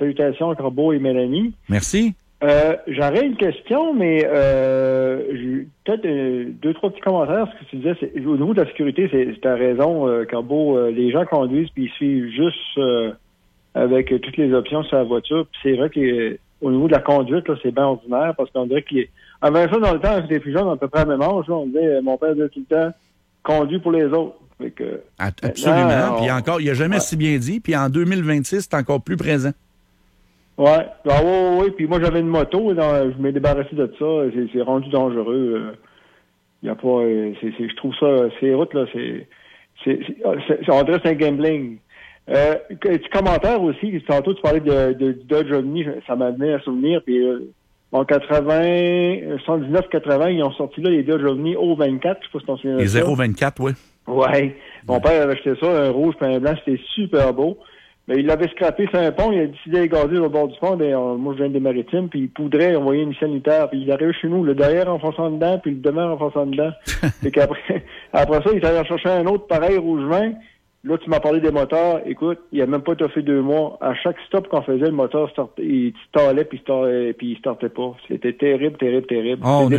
salutations à Corbeau et Mélanie. Merci. J'aurais une question, mais j'ai peut-être 2-3 petits commentaires. Ce que tu disais, c'est, au niveau de la sécurité, c'est ta raison, Corbeau. Les gens conduisent puis ils suivent juste avec toutes les options sur la voiture. Puis c'est vrai que au niveau de la conduite, là, c'est bien ordinaire parce qu'on dirait avant ça, dans le temps, j'étais plus jeune, à peu près à même âge, là, on disait, mon père disait tout le temps, conduit pour les autres. Fait que, absolument. Puis encore, il n'a jamais si bien dit. Puis en 2026, c'est encore plus présent. Ouais. Oui. Puis moi, j'avais une moto. Je m'ai débarrassé de ça. C'est rendu dangereux. Il y a pas. Je trouve ça. Ces routes là, on dirait que c'est un gambling. Petit commentaire aussi. Tantôt, tu parlais de Dodge Omni. Ça m'a donné un souvenir. Puis en 79-80, ils ont sorti là les Dodge Omni O24. Je sais pas si t'en souviens. Les 024, oui. Ouais. Mon père avait acheté ça, un rouge puis un blanc. C'était super beau. Mais il l'avait scrappé sur un pont, il a décidé de gazer au bord du pont. Moi, je viens des Maritimes, puis il poudrait, on voyait une sanitaire, puis il arrive chez nous, le derrière enfonçant dedans, puis le devant enfonçant dedans. Et qu'après ça, il est allé chercher un autre pareil rouge-vin. Là, tu m'as parlé des moteurs. Écoute, il a même pas fait 2 mois. À chaque stop qu'on faisait, le moteur il stallait, puis il startait pas. C'était terrible. On a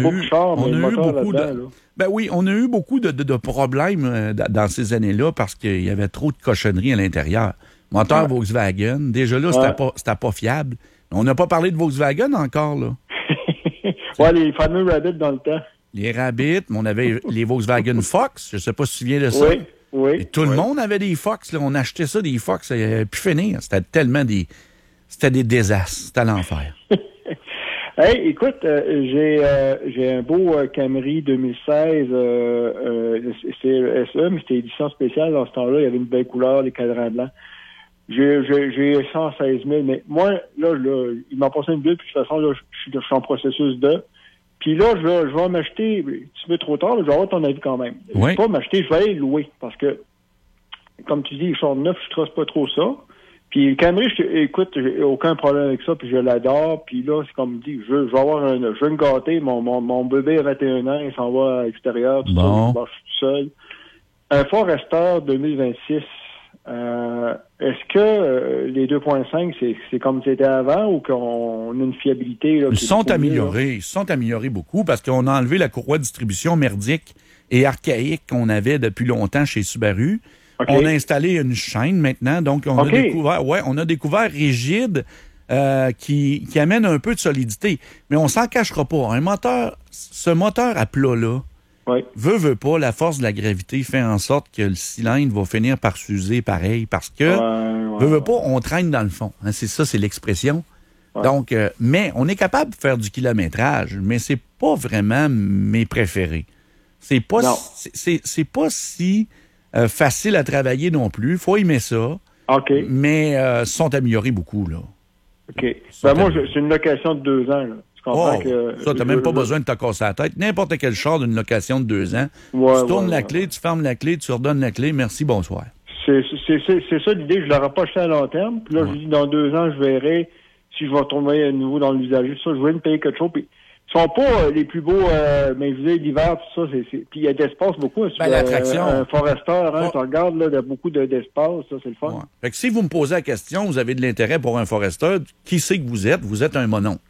eu beaucoup de problèmes dans ces années-là parce qu'il y avait trop de cochonneries à l'intérieur. Moteur Volkswagen, déjà là, c'était pas fiable. On n'a pas parlé de Volkswagen encore, là. Les fameux Rabbit dans le temps. Les Rabbit, mais on avait les Volkswagen Fox, je sais pas si tu te souviens de ça. Oui. Et tout le monde avait des Fox, là. On achetait ça, des Fox, ça n'avait plus finir. C'était tellement c'était des désastres. C'était l'enfer. Hey, écoute, j'ai un beau Camry 2016, c'est SE, mais c'était édition spéciale. Dans ce temps-là, il y avait une belle couleur, les cadrans blancs. J'ai 116 000, mais moi, là, il m'a passé une bulle, puis de toute façon, là, je suis en processus de. Puis là, je vais m'acheter, tu veux trop tard, là, je vais avoir ton avis quand même. Oui. Je vais pas m'acheter, je vais aller louer, parce que, comme tu dis, ils sont neufs, je trosse pas trop ça. Puis le Camry, écoute, j'ai aucun problème avec ça, puis je l'adore. Puis là, c'est comme dit, je vais avoir je veux me gâter. Mon bébé a 21 ans, il s'en va à l'extérieur, tout ça, je suis tout seul. Un Forester 2026. Est-ce que les 2.5, c'est comme c'était avant ou qu'on a une fiabilité? Là, ils sont améliorés beaucoup parce qu'on a enlevé la courroie de distribution merdique et archaïque qu'on avait depuis longtemps chez Subaru. Okay. On a installé une chaîne maintenant, donc on a découvert rigide qui amène un peu de solidité. Mais on s'en cachera pas. Ce moteur à plat-là, veut pas, la force de la gravité fait en sorte que le cylindre va finir par s'user pareil parce que, veut pas, on traîne dans le fond. Hein, c'est l'expression. Ouais. Donc, mais on est capable de faire du kilométrage, mais c'est pas vraiment mes préférés. C'est pas si facile à travailler non plus. Faut aimer ça. OK. Mais sont améliorés beaucoup, là. OK. Moi, c'est une location de 2 ans, là. Ça, t'as même pas besoin de te casser la tête. N'importe quel char d'une location de 2 ans. Tu tournes la clé, tu fermes la clé, tu redonnes la clé. Merci, bonsoir. C'est ça l'idée. Je l'aurais pas acheté à long terme. Puis là, je dis, dans 2 ans, je verrai si je vais retourner à nouveau dans l'usager. Ça, je voulais me payer quelque chose. Puis, ils sont pas les plus beaux, mais je veux dire, l'hiver, tout ça, puis il y a d'espace beaucoup. L'attraction. Un Forester, tu regardes, là, il y a beaucoup d'espace, ça, c'est le fun. Ouais. Fait que si vous me posez la question, vous avez de l'intérêt pour un Forester, qui c'est que vous êtes? Vous êtes un mononcle.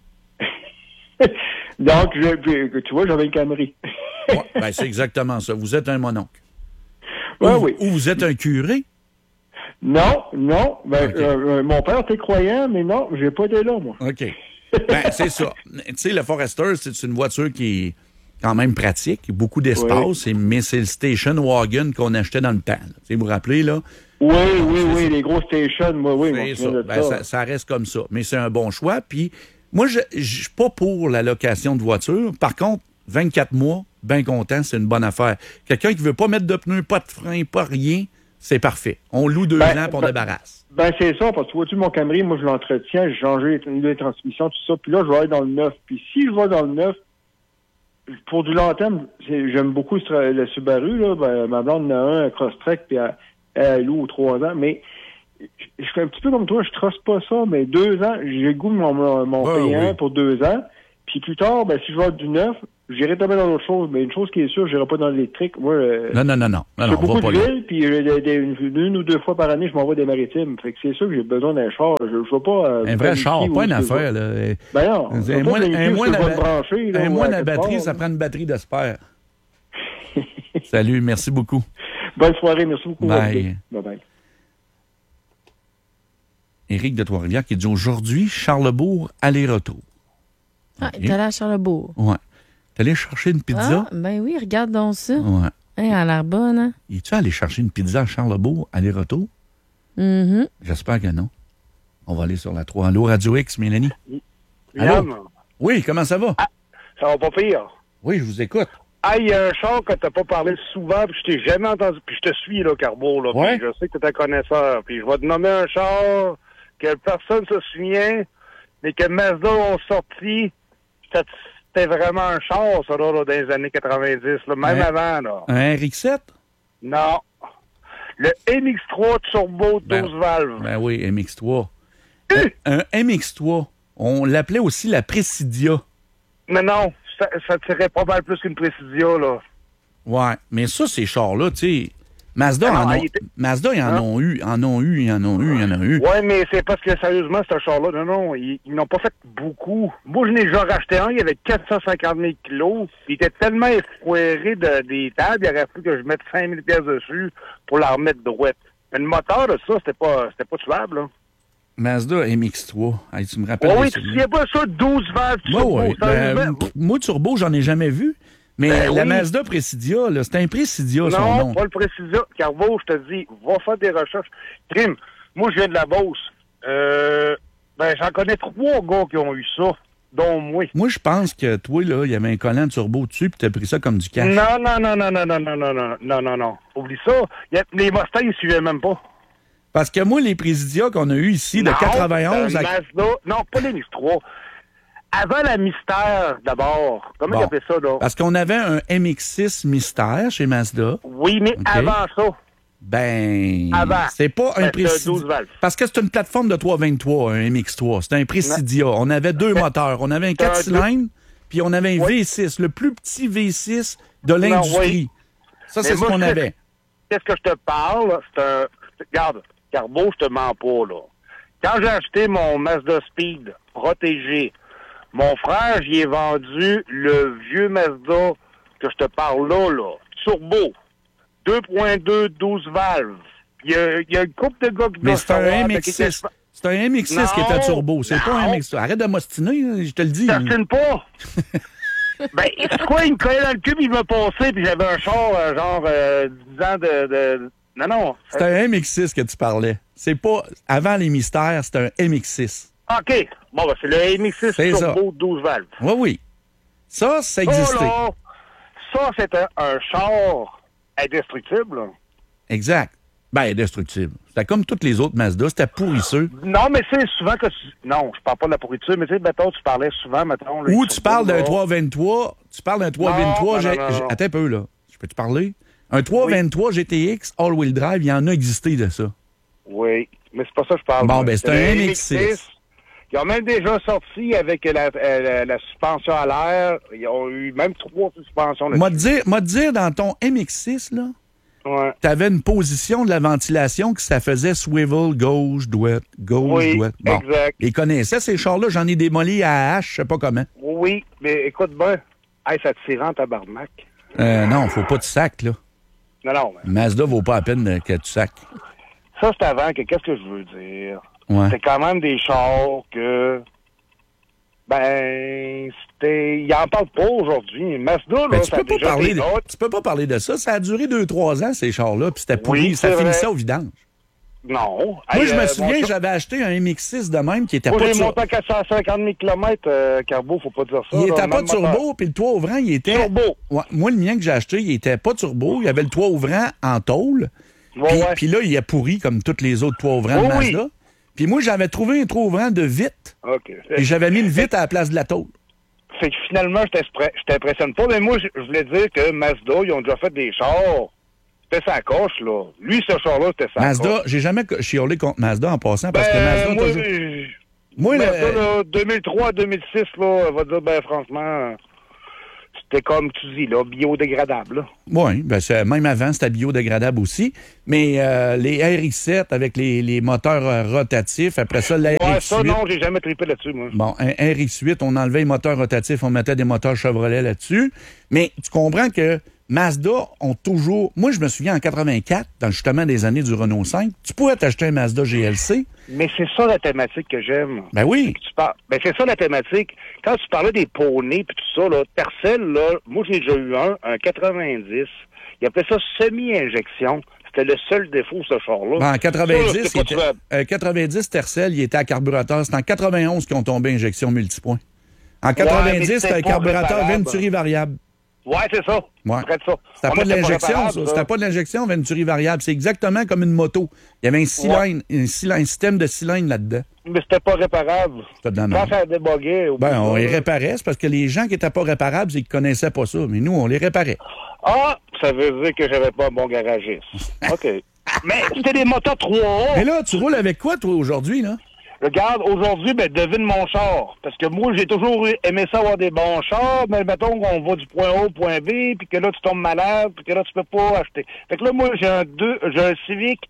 Donc, tu vois, j'avais une Camry. C'est exactement ça. Vous êtes un mononcle. Oui. Ou vous êtes un curé? Non. Mon père était croyant, mais non, j'ai pas été là, moi. OK. C'est ça. Tu sais, le Forester, c'est une voiture qui est quand même pratique, beaucoup d'espace, mais c'est le station wagon qu'on achetait dans le temps. Vous vous rappelez, là? Oui, les gros stations, oui. Ça reste comme ça. Mais c'est un bon choix. Puis, moi, je suis pas pour la location de voiture. Par contre, 24 mois, bien content, c'est une bonne affaire. Quelqu'un qui veut pas mettre de pneus, pas de frein, pas rien, c'est parfait. On loue 2 ans pour on débarrasse. C'est ça, parce que vois-tu, mon Camry, moi, je l'entretiens, j'ai changé les transmissions, tout ça, puis là, je vais aller dans le neuf. Puis si je vais dans le neuf, pour du long terme, j'aime beaucoup le Subaru, là. Ma blonde en a un Crosstrek, puis elle loue 3 ans, mais je fais un petit peu comme toi, je trosse pas ça, mais 2 ans, j'ai le goût de mon payant pour 2 ans, puis plus tard, si je vais du neuf, j'irai tomber dans d'autres choses, mais une chose qui est sûre, j'irai pas dans l'électrique. Moi, non. J'ai beaucoup de villes, puis une ou deux fois par année, je m'envoie des maritimes. Fait que c'est sûr que j'ai besoin d'un char. Je veux pas... un vrai char, pas une affaire, là. Ben non. Un mois de batterie, ça prend une batterie de spare. Salut, merci beaucoup. Bonne soirée, merci beaucoup. Bye. Bye. Éric de Trois-Rivières qui dit aujourd'hui, Charlesbourg, aller-retour. Ah, il est allé à Charlesbourg. Ouais. T'es allé chercher une pizza? Ah, ben oui, regarde donc ça. Ouais. Elle a l'air bonne, hein? Es-tu allé chercher une pizza à Charlesbourg, aller-retour? Mm-hmm. J'espère que non. On va aller sur la 3. Allô, Radio X, Mélanie? Allô? Oui, comment ça va? Ah, ça va pas pire. Oui, je vous écoute. Ah, il y a un char que t'as pas parlé souvent, puis je t'ai jamais entendu, puis je te suis, là, Carbo, là, ouais? Puis je sais que t'es un connaisseur, puis je vais te nommer un char que personne se souvient, mais que Mazda ont sorti, c'était vraiment un char, ça, là, dans les années 90, là, même avant, là. Un RX-7? Non. Le MX-3 Turbo 12 valves. Ben oui, MX-3. Un MX-3, on l'appelait aussi la Presidia. Mais non, ça tirait pas mal plus qu'une Presidia, là. Ouais, mais ça, ces chars-là, tu sais, Mazda, ils en ont eu. Ouais, mais c'est parce que, sérieusement, ce char-là, non, ils n'ont pas fait beaucoup. Moi, je n'ai déjà racheté un, il y avait 450 000 kilos, puis il était tellement effoiré des tables, il aurait fallu que je mette 5 000 pièces dessus pour la remettre droite. Mais le moteur de ça, c'était pas tuable, là. Mazda MX-3. Hey, tu me rappelles? Oui, tu sais pas ça, 12 valves turbo. Moi, turbo, j'en ai jamais vu. Mais la Mazda Presidia, là, c'est un Presidia, son nom. Non, pas le Presidia. Carvo, je te dis, va faire des recherches. Trim, moi, je viens de la Beauce. J'en connais 3 gars qui ont eu ça, dont moi. Moi, je pense que toi, là, il y avait un collant turbo dessus, puis t'as pris ça comme du cash. Non. Oublie ça. Les Mustangs, ils suivaient même pas. Parce que moi, les Presidia qu'on a eu ici, de 91 à... Mazda, non, pas les MX-3. Avant la Mystère, d'abord. Comment ils appelaient ça, là? Parce qu'on avait un MX-6 Mystère chez Mazda. Oui, mais avant ça. C'est pas un Presidia. 12 valves. Parce que c'est une plateforme de 323, un MX-3. C'est un Presidia. On avait 2 moteurs. On avait un 4 cylindres, puis on avait un V6, le plus petit V6 de l'industrie. Ça, c'est ce qu'on avait. Qu'est-ce que je te parle? Regarde, Carbo, je te mens pas, là. Quand j'ai acheté mon Mazda Speed protégé, mon frère, j'y ai vendu le vieux Mazda que je te parle là, turbo, 2.2, 12 valves. Il y a une couple de gars qui mais c'est un MX6. C'est un MX6 qui est à turbo. C'est pas un MX6. Arrête de m'ostiner, je te le dis. T'ostines pas. C'est quoi, il me collait dans le cul, puis il m'a passé, puis j'avais un char, 10 ans de... Non. C'est un MX6 que tu parlais. C'est pas... Avant les mystères, c'est un MX6. OK. Bon, c'est le MX6 turbo 12 valves. Oui. Ça existait. Ça, c'était un char indestructible. Exact. Indestructible. C'était comme toutes les autres Mazda, c'était pourrisseux. Non, mais c'est souvent que... Non, je parle pas de la pourriture, mais tu sais, mettons, tu parlais souvent, mettons... Ou tu parles d'un 323, Attends un peu, là. Je peux te parler? Un 323 GTX all-wheel drive, il y en a existé de ça. Oui, mais c'est pas ça que je parle. Bon, c'est un MX6. Ils ont même déjà sorti avec la suspension à l'air. Ils ont eu même 3 suspensions. Moi te dire, dans ton MX6, là, t'avais une position de la ventilation que ça faisait swivel, gauche, droite. Bon, exact. Ils connaissaient ces chars-là, j'en ai démoli à hache, je sais pas comment. Oui, mais écoute bien, ça te tire en tabarnak. Non, faut pas que tu sacs, là. Non. Mazda vaut pas la peine que tu sacs. Ça, c'est avant que, qu'est-ce que je veux dire? Ouais. C'est quand même des chars que... Ils en parlent pas aujourd'hui. Mazda, là, tu peux pas parler de ça. Ça a duré 2-3 ans, ces chars-là, puis c'était pourri. Ça finissait au vidange. Non. Moi, je me souviens, j'avais acheté un MX6 de même qui était pas turbo. J'ai monté à 450 000 km, Carbo, faut pas dire ça. Il était pas turbo, puis le toit ouvrant, il était... Turbo. Ouais, moi, le mien que j'ai acheté, il était pas turbo. Il y avait le toit ouvrant en tôle. Puis là, il est pourri comme tous les autres toits ouvrants de Mazda. Puis moi, j'avais trouvé un toit ouvrant de vitre. OK. Et j'avais mis une vitre à la place de la tôle. Fait que finalement, je t'impressionne pas, mais moi, je voulais dire que Mazda, ils ont déjà fait des chars. C'était sa coche, là. Lui, ce char-là, c'était sa coche. Mazda, j'ai jamais chiolé contre Mazda en passant parce que Mazda... Mazda, là, 2003 à 2006, là, on va dire, franchement, c'était comme tu dis, là, biodégradable. Oui, ben même avant, c'était biodégradable aussi. Mais les RX-7 avec les moteurs rotatifs, après ça, la RX-8... ça, non, j'ai jamais trippé là-dessus, moi. Bon, un RX-8, on enlevait les moteurs rotatifs, on mettait des moteurs Chevrolet là-dessus. Mais tu comprends que Mazda ont toujours... Moi, je me souviens, en 84, dans justement des années du Renault 5, tu pouvais t'acheter un Mazda GLC. Mais c'est ça la thématique que j'aime. Ben oui. Ben c'est ça la thématique. Quand tu parlais des poneys puis tout ça, là, Tercel, là, moi j'ai déjà eu un 90. Il appelait ça semi-injection. C'était le seul défaut, ce char-là. Ben, en 90, 90 Tercel, il était à carburateur. C'est en 91 qu'ils ont tombé injection multipoint. En 90, c'était un carburateur Venturi variable. Ouais, c'est ça. Ouais. C'est ça. C'était pas de l'injection, ça. C'était pas de l'injection Venturi variable. C'est exactement comme une moto. Il y avait un cylindre, un système de cylindres là-dedans. Mais c'était pas réparable. C'était de la Quand ça déboguait... on les réparait. C'est parce que les gens qui étaient pas réparables, c'est qu'ils connaissaient pas ça. Mais nous, on les réparait. Ah, ça veut dire que j'avais pas un bon garagiste. OK. Mais c'était des moteurs 3A. Mais là, tu roules avec quoi, toi, aujourd'hui, là? Regarde, aujourd'hui, devine mon char. Parce que moi, j'ai toujours aimé ça avoir des bons chars, mais mettons qu'on va du point A au point B, puis que là, tu tombes malade, puis que là, tu peux pas acheter. Fait que là, moi, j'ai un Civic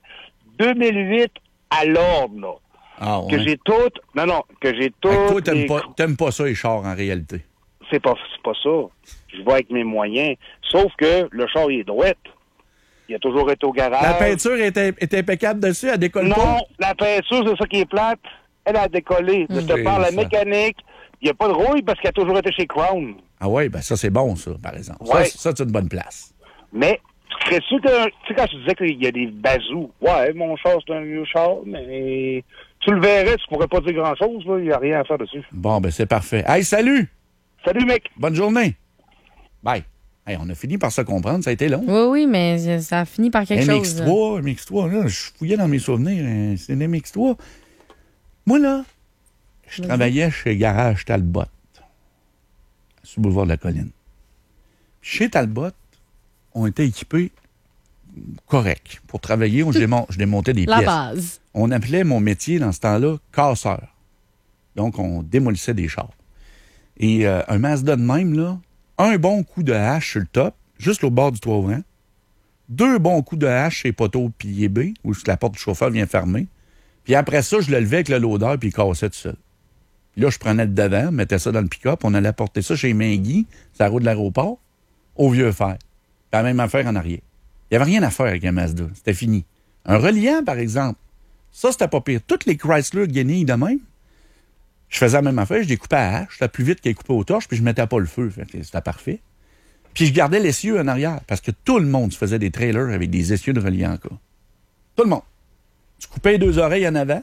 2008 à l'ordre, là. Ah, ouais. Que j'ai tout... Non, que j'ai tout... Toi, t'aimes pas ça, les chars, en réalité. C'est pas ça. Je vais avec mes moyens. Sauf que le char, il est droit. Il a toujours été au garage. La peinture est impeccable dessus, elle décolle pas? Non, la peinture, c'est ça qui est plate. Elle a décollé. Je te parle la mécanique. Il n'y a pas de rouille parce qu'elle a toujours été chez Crown. Ah oui, ben ça, c'est bon, ça, par exemple. Ouais. Ça, c'est une bonne place. Mais, tu serais sûr que... Tu sais, quand tu disais qu'il y a des bazous, ouais, mon char, c'est un vieux char, mais... Tu le verrais, tu pourrais pas dire grand-chose, là. Il n'y a rien à faire dessus. Bon, ben c'est parfait. Hey, salut! Salut, mec! Bonne journée! Bye! Hey, on a fini par se comprendre, ça a été long. Oui, mais ça a fini par quelque chose. MX3, là, je fouillais dans mes souvenirs, c'est une MX3. Moi, là, je travaillais chez Garage Talbot, sur le boulevard de la Colline. Chez Talbot, on était équipés corrects. Pour travailler, je démontais des pièces. La base. On appelait mon métier, dans ce temps-là, casseur. Donc, on démolissait des chars. Et un Mazda de même, là, un bon coup de hache sur le top, juste au bord du toit ouvrant. 2 bons coups de hache chez poteau pilier B, où la porte du chauffeur vient fermer. Puis après ça, je le levais avec le loader, puis il cassait tout seul. Puis là, je prenais le devant, mettais ça dans le pick-up, on allait porter ça chez Mingui, sur la route de l'aéroport, au vieux fer. Puis la même affaire en arrière. Il n'y avait rien à faire avec un Mazda. C'était fini. Un reliant, par exemple, ça, c'était pas pire. Toutes les Chrysler guenilles de même, je faisais la même affaire, je découpais à hache, c'était plus vite qu'elle coupait aux torches, puis je mettais pas le feu. C'était parfait. Puis je gardais l'essieu en arrière, parce que tout le monde se faisait des trailers avec des essieux de reliant en cas. Tout le monde. Tu coupais les 2 oreilles en avant,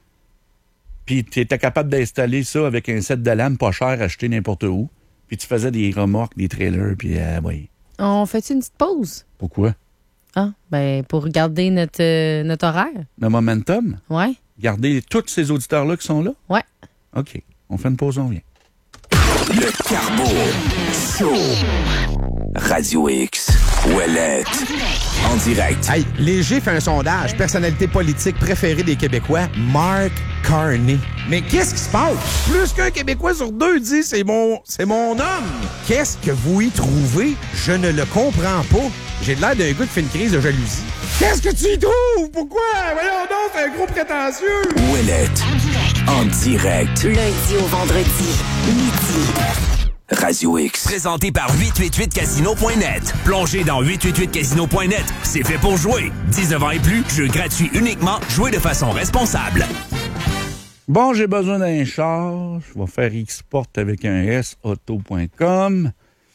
puis tu étais capable d'installer ça avec un set de lames pas cher acheté n'importe où, puis tu faisais des remorques, des trailers, puis oui. On fait une petite pause? Pourquoi? Ah, ben pour regarder notre horaire. Le momentum? Ouais. Garder tous ces auditeurs-là qui sont là? Ouais. OK. On fait une pause, on vient. Le Carbo Show. Radio X. Ouellette. En direct. Hey, Léger fait un sondage. Personnalité politique préférée des Québécois, Mark Carney. Mais qu'est-ce qui se passe? Plus qu'un Québécois sur 2 dit c'est mon homme. Qu'est-ce que vous y trouvez? Je ne le comprends pas. J'ai l'air d'un gars qui fait une crise de jalousie. Qu'est-ce que tu y trouves? Pourquoi? Voyons donc, c'est un gros prétentieux. Ouellette. En direct. Lundi au vendredi, midi. Radio X. Présenté par 888casino.net. Plongez dans 888casino.net. C'est fait pour jouer. 19 ans et plus, jeu gratuit uniquement. Jouez de façon responsable. Bon, j'ai besoin d'un char. Je vais faire export avec un S, auto.com.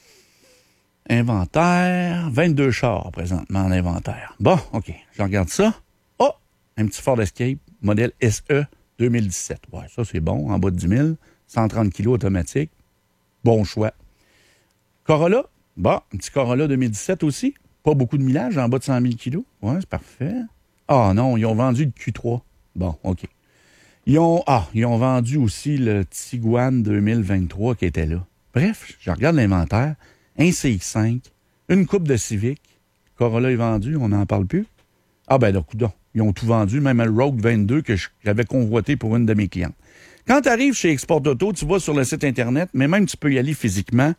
Inventaire. 22 chars présentement en inventaire. Bon, OK. Je regarde ça. Oh! Un petit Ford Escape, modèle SE 2017. Ouais, ça, c'est bon. En bas de 10 000. 130 kg automatique. Bon choix. Corolla. Bon, un petit Corolla 2017 aussi. Pas beaucoup de millage, en bas de 100 000 kg. Ouais, c'est parfait. Ah non, ils ont vendu le Q3. Bon, OK. Ils ont vendu aussi le Tiguan 2023 qui était là. Bref, je regarde l'inventaire. Un CX5, une coupe de Civic. Corolla est vendu, on n'en parle plus. Ah ben, donc, ils ont tout vendu, même le Rogue 22 que j'avais convoité pour une de mes clientes. Quand tu arrives chez Export Auto, tu vas sur le site Internet, mais même tu peux y aller physiquement,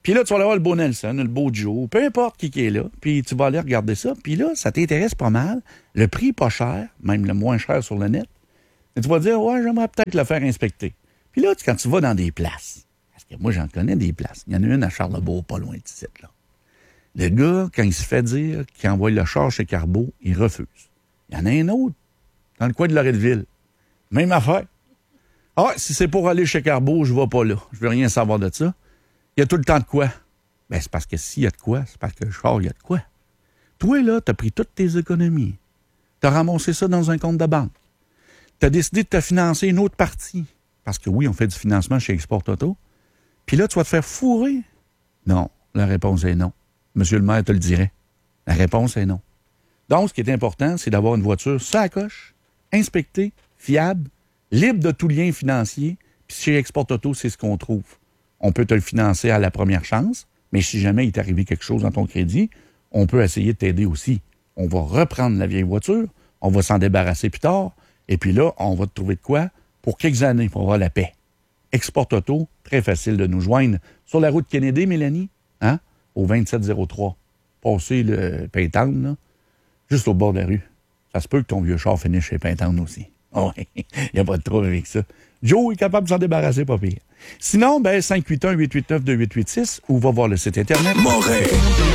Puis là, tu vas aller voir le beau Nelson, le beau Joe, peu importe qui est là, puis tu vas aller regarder ça. Puis là, ça t'intéresse pas mal. Le prix pas cher, même le moins cher sur le net. Et tu vas dire, ouais, j'aimerais peut-être le faire inspecter. Puis là, quand tu vas dans des places, parce que moi, j'en connais des places. Il y en a une à Charlebourg, pas loin d'ici, là. Le gars, quand il se fait dire qu'il envoie le char chez Carbo, il refuse. Il y en a un autre, dans le coin de Loretteville. Même affaire. Ah, si c'est pour aller chez Carbo, je vais pas là. Je veux rien savoir de ça. Il y a tout le temps de quoi? Ben, c'est parce que s'il y a de quoi, c'est parce que le char, il y a de quoi. Toi, là, t'as pris toutes tes économies. T'as ramassé ça dans un compte de banque. T'as décidé de te financer une autre partie. Parce que oui, on fait du financement chez Export Auto. Puis là, tu vas te faire fourrer? Non. La réponse est non. Monsieur le maire te le dirait. La réponse est non. Donc, ce qui est important, c'est d'avoir une voiture sur la coche, inspectée, fiable, libre de tout lien financier. Puis chez Export Auto, c'est ce qu'on trouve. On peut te le financer à la première chance, mais si jamais il t'est arrivé quelque chose dans ton crédit, on peut essayer de t'aider aussi. On va reprendre la vieille voiture, on va s'en débarrasser plus tard, et puis là, on va te trouver de quoi pour quelques années pour avoir la paix. Export Auto, très facile de nous joindre. Sur la route Kennedy, Mélanie, hein, au 2703. Passez le Pintown, là, juste au bord de la rue. Ça se peut que ton vieux char finisse chez Pintown aussi. Oh, il n'y a pas de trouble avec ça. Joe est capable de s'en débarrasser, pas pire. Sinon, 581-889-2886 ou va voir le site Internet. Moret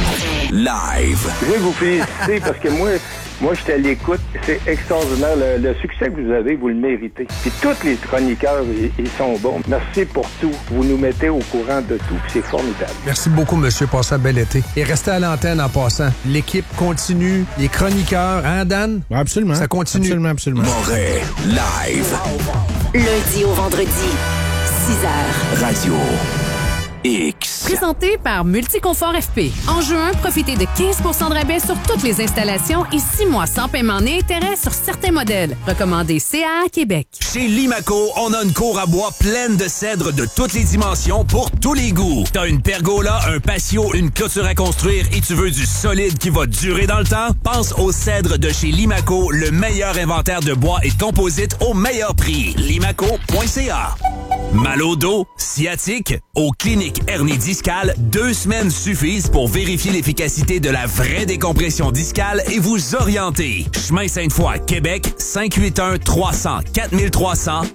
Live. Je veux vous féliciter parce que moi, j'étais à l'écoute. C'est extraordinaire. Le succès que vous avez, vous le méritez. Puis tous les chroniqueurs, ils sont bons. Merci pour tout. Vous nous mettez au courant de tout. Puis c'est formidable. Merci beaucoup, monsieur. Passez un bel été. Et restez à l'antenne en passant. L'équipe continue. Les chroniqueurs, hein, Dan? Oui, absolument. Ça continue. Absolument. Moret Live. Lundi au vendredi, 6h. Radio X. Présenté par Multiconfort FP. En juin, profitez de 15 % de rabais sur toutes les installations et 6 mois sans paiement ni intérêt sur certains modèles. Recommandé CA Québec. Chez Limaco, on a une cour à bois pleine de cèdres de toutes les dimensions pour tous les goûts. T'as une pergola, un patio, une clôture à construire et tu veux du solide qui va durer dans le temps? Pense aux cèdres de chez Limaco, le meilleur inventaire de bois et de composites au meilleur prix. Limaco.ca. Mal au dos, sciatique, aux cliniques hernie discale, 2 semaines suffisent pour vérifier l'efficacité de la vraie décompression discale et vous orienter. Chemin Sainte-Foy, Québec, 581-300-4300,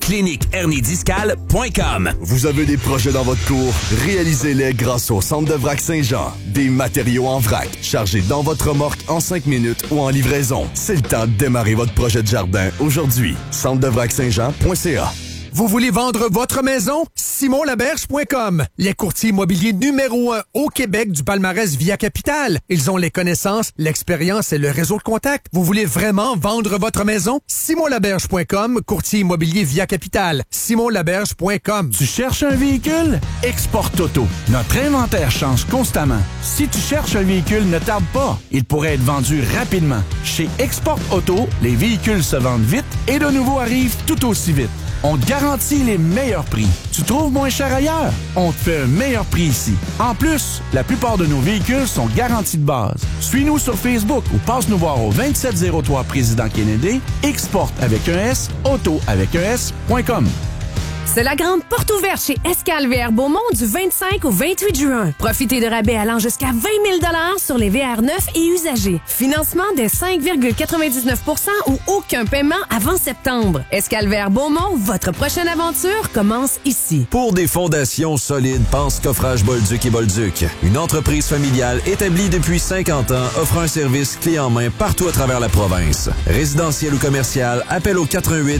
cliniqueherniediscale.com. Vous avez des projets dans votre cour? Réalisez-les grâce au Centre de Vrac Saint-Jean. Des matériaux en vrac, chargés dans votre remorque en 5 minutes ou en livraison. C'est le temps de démarrer votre projet de jardin aujourd'hui. centredevrac-saint-jean.ca. Vous voulez vendre votre maison? SimonLaberge.com. Les courtiers immobiliers numéro 1 au Québec du palmarès Via Capital. Ils ont les connaissances, l'expérience et le réseau de contacts. Vous voulez vraiment vendre votre maison? SimonLaberge.com, courtier immobilier Via Capital. SimonLaberge.com. Tu cherches un véhicule? Export Auto. Notre inventaire change constamment. Si tu cherches un véhicule, ne tarde pas. Il pourrait être vendu rapidement. Chez Export Auto, les véhicules se vendent vite et de nouveaux arrivent tout aussi vite. On te garantit les meilleurs prix. Tu trouves moins cher ailleurs? On te fait un meilleur prix ici. En plus, la plupart de nos véhicules sont garantis de base. Suis-nous sur Facebook ou passe nous voir au 2703 Président Kennedy, Export avec un S, Auto avec un S.com. C'est la grande porte ouverte chez Escale VR Beaumont du 25 au 28 juin. Profitez de rabais allant jusqu'à 20 000 $ sur les VR neufs et usagés. Financement de 5,99 % ou aucun paiement avant septembre. Escale VR Beaumont, votre prochaine aventure commence ici. Pour des fondations solides, pense Coffrage Bolduc et Bolduc. Une entreprise familiale établie depuis 50 ans offre un service clé en main partout à travers la province. Résidentiel ou commercial, appel au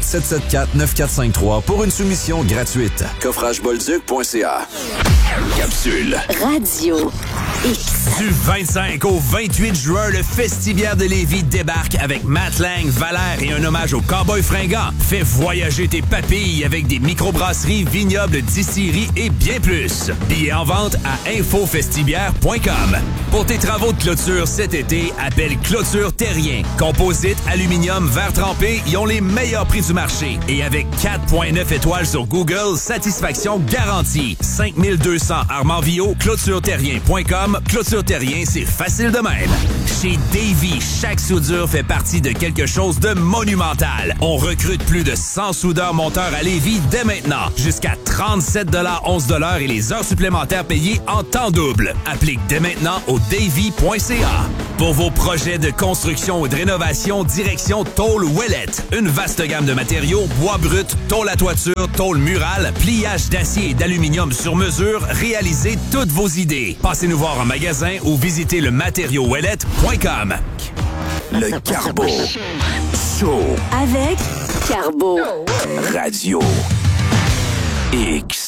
418-774-9453 pour une soumission gratuite. Coffragebolduc.ca. Capsule. Radio X. Du 25 au 28 juin, le Festibiaire de Lévis débarque avec Matt Lang, Valère et un hommage aux cowboys fringants. Fais voyager tes papilles avec des microbrasseries, vignobles, distilleries et bien plus. Billets en vente à infofestibiaire.com. Pour tes travaux de clôture cet été, appelle Clôture Terrien. Composite, aluminium, verre trempé, ils ont les meilleurs prix du marché. Et avec 4,9 étoiles sur sur Google, satisfaction garantie. 5200 Armand-Vio, clôtureterrien.com. Clôture Terrien, c'est facile de même. Chez Davy, chaque soudure fait partie de quelque chose de monumental. On recrute plus de 100 soudeurs-monteurs à Lévis dès maintenant. Jusqu'à 37,11 et les heures supplémentaires payées en temps double. Applique dès maintenant au davy.ca. Pour vos projets de construction ou de rénovation, direction Tôle Ouellette. Une vaste gamme de matériaux, bois brut, tôle à toiture, tôle murale, pliage d'acier et d'aluminium sur mesure, réalisez toutes vos idées. Passez nous voir en magasin ou visitez le matériauxouellette.com. Le Carbo Show avec Carbo Radio X.